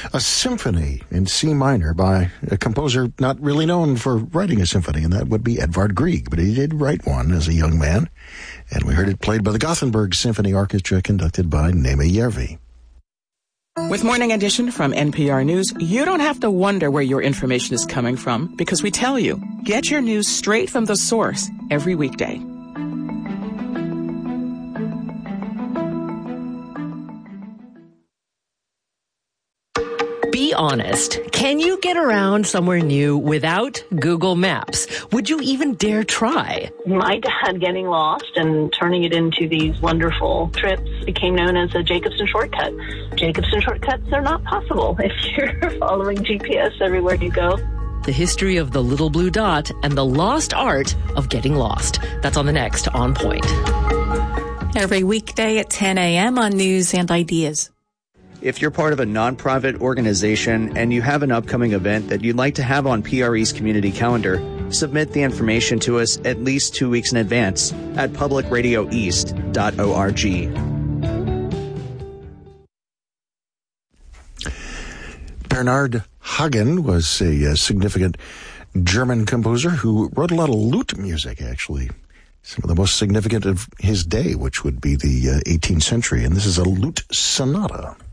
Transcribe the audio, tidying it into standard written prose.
a symphony in C minor by a composer not really known for writing a symphony, and that would be Edvard Grieg, but he did write one as a young man, and we heard it played by the Gothenburg Symphony Orchestra, conducted by Nema Järvi. With Morning Edition from NPR News, you don't have to wonder where your information is coming from, because we tell you. Get your news straight from the source every weekday. Be honest. Can you get around somewhere new without Google Maps? Would you even dare try? My dad getting lost and turning it into these wonderful trips became known as a Jacobson shortcut. Jacobson shortcuts are not possible if you're following GPS everywhere you go. The history of the little blue dot and the lost art of getting lost. That's on the next On Point. Every weekday at 10 a.m. on News and Ideas. If you're part of a nonprofit organization and you have an upcoming event that you'd like to have on PRE's community calendar, submit the information to us at least 2 weeks in advance at publicradioeast.org. Bernhard Hagen was a significant German composer who wrote a lot of lute music, actually. Some of the most significant of his day, which would be the 18th century. And this is a lute sonata.